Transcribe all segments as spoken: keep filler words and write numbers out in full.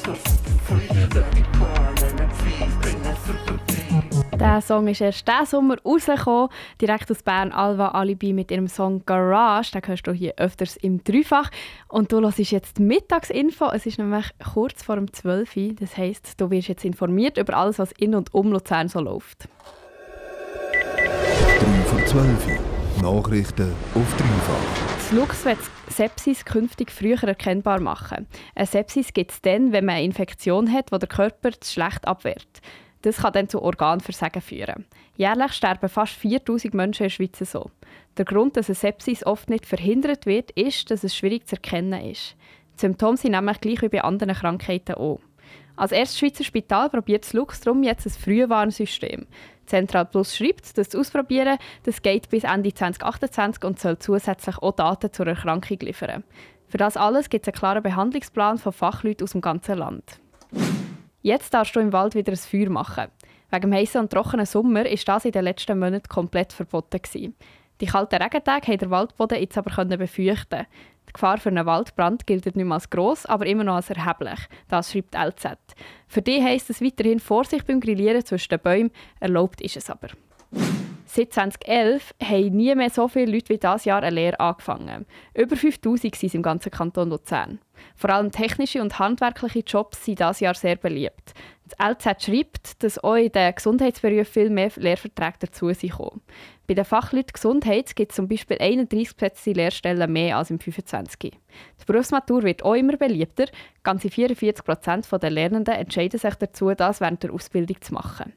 Der Song ist erst diesen Sommer rausgekommen, direkt aus Bern. Alva Alibi mit ihrem Song «Garage». Den hörst du hier öfters im Dreifach. Und du hörst jetzt die Mittagsinfo. Es ist nämlich kurz vor dem zwölf Uhr. Das heisst, du wirst jetzt informiert über alles, was in und um Luzern so läuft. drei vor zwölf Uhr. Nachrichten auf Dreifach. Das Lux wird Sepsis künftig früher erkennbar machen. Eine Sepsis gibt es dann, wenn man eine Infektion hat, die der Körper zu schlecht abwehrt. Das kann dann zu Organversagen führen. Jährlich sterben fast viertausend Menschen in der Schweiz so. Der Grund, dass eine Sepsis oft nicht verhindert wird, ist, dass es schwierig zu erkennen ist. Die Symptome sind nämlich gleich wie bei anderen Krankheiten auch. Als erstes Schweizer Spital probiert das Lux darum jetzt ein Frühwarnsystem. Central Plus schreibt, dass das Ausprobieren das geht bis Ende zwanzig achtundzwanzig und soll zusätzlich auch Daten zur Erkrankung liefern. Für das alles gibt es einen klaren Behandlungsplan von Fachleuten aus dem ganzen Land. Jetzt darfst du im Wald wieder ein Feuer machen. Wegen dem heissen und trockenen Sommer war das in den letzten Monaten komplett verboten. Die kalten Regentage konnte der Waldboden jetzt aber befeuchten. Die Gefahr für einen Waldbrand gilt nicht mehr als gross, aber immer noch als erheblich. Das schreibt L Z. Für die heisst es weiterhin Vorsicht beim Grillieren zwischen den Bäumen. Erlaubt ist es aber. Seit zwanzig elf haben nie mehr so viele Leute wie dieses Jahr eine Lehre angefangen. Über fünftausend sind es im ganzen Kanton Luzern. Vor allem technische und handwerkliche Jobs sind dieses Jahr sehr beliebt. Das L Z schreibt, dass auch in den Gesundheitsberufen viel mehr Lehrverträge dazu sind. Bei den Fachleuten Gesundheit gibt es zum Beispiel einunddreissig Plätze Lehrstellen mehr als im fünfundzwanzig. Die Berufsmatur wird auch immer beliebter. Ganze vierundvierzig Prozent der Lernenden entscheiden sich dazu, das während der Ausbildung zu machen.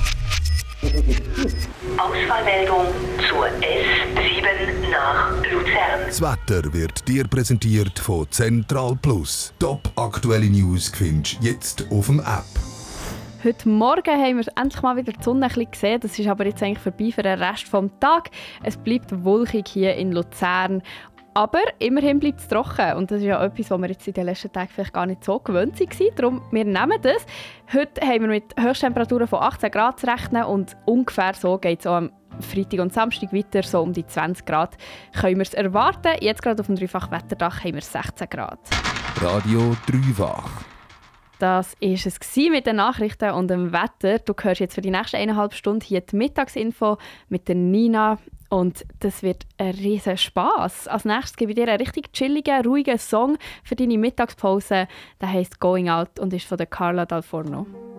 Ausfallmeldung zur S sieben nach Luzern. Das Wetter wird dir präsentiert von Central Plus. Top aktuelle News findest du jetzt auf dem App. Heute Morgen haben wir endlich mal wieder die Sonne ein bisschen gesehen. Das ist aber jetzt eigentlich vorbei für den Rest des Tages. Es bleibt wolkig hier in Luzern. Aber immerhin bleibt es trocken. Und das ist ja etwas, was wir jetzt in den letzten Tagen vielleicht gar nicht so gewöhnt waren. Darum, wir nehmen das. Heute haben wir mit Höchsttemperaturen von achtzehn Grad zu rechnen. Und ungefähr so geht es auch am Freitag und Samstag weiter. So um die zwanzig Grad können wir es erwarten. Jetzt gerade auf dem Dreifach-Wetterdach haben wir sechzehn Grad. Radio Dreifach. Das war es mit den Nachrichten und dem Wetter. Du hörst jetzt für die nächsten eineinhalb Stunden hier die Mittagsinfo mit der Nina. Und das wird ein riesen Spass. Als nächstes gebe ich dir einen richtig chilligen, ruhigen Song für deine Mittagspause. Der heisst «Going Out» und ist von der Carla Dal Forno.